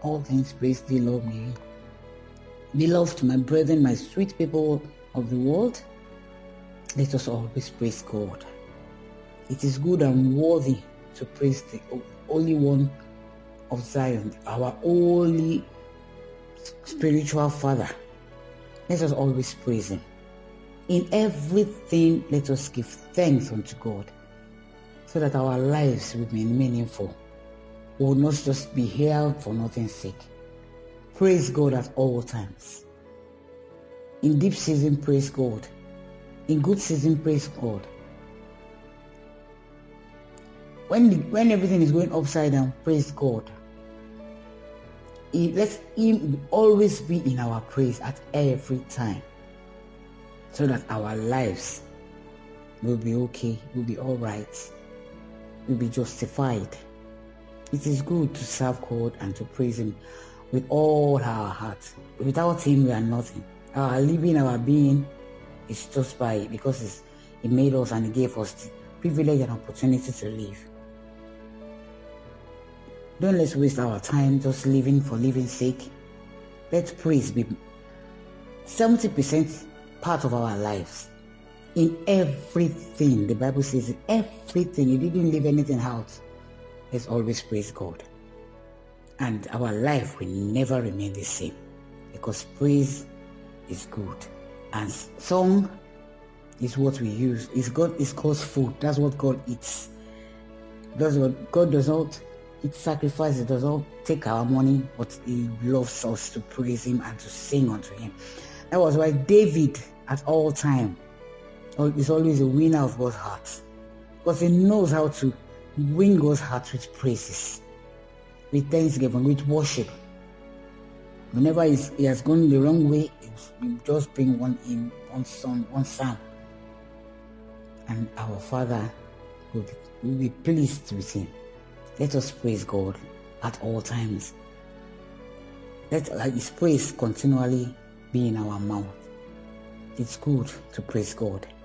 all things praise thee, Lord me. Beloved, my brethren, my sweet people of the world, let us always praise God. It is good and worthy to praise the Holy One of Zion, our holy spiritual Father. Let us always praise Him. In everything, let us give thanks unto God, so that our lives will be meaningful. We will not just be here for nothing's sake. Praise God at all times. In deep season, praise God. In good season, praise God. When everything is going upside down, praise God. Let Him always be in our praise at every time, so that our lives will be okay, will be all right, will be justified. It is good to serve God and to praise Him with all our heart. Without Him, we are nothing. Our living, our being is just because He made us and He gave us the privilege and opportunity to live. Don't let's waste our time just living for living's sake. Let praise be 70% part of our lives. In everything, the Bible says in everything, He didn't leave anything out. Let's always praise God. And our life will never remain the same, because praise is good. And song is what we use. It's God's food. That's what God eats. That's what God does not eat sacrifice. It does not take our money, but He loves us to praise Him and to sing unto Him. That was why David at all time is always a winner of God's heart, because he knows how to win God's heart with praises, with thanksgiving, with worship. Whenever he has gone the wrong way, he just bring one song, one psalm, and our Father will be pleased with him. Let us praise God at all times. Let His praise continually be in our mouth. It's good to praise God.